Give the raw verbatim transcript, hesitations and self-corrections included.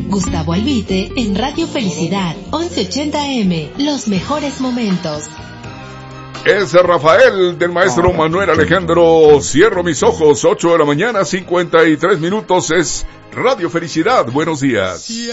Gustavo Albite en Radio Felicidad, once ochenta A M, los mejores momentos. Es Rafael del maestro Manuel Alejandro. Cierro mis ojos, ocho de la mañana, cincuenta y tres minutos. Es Radio Felicidad. Buenos días.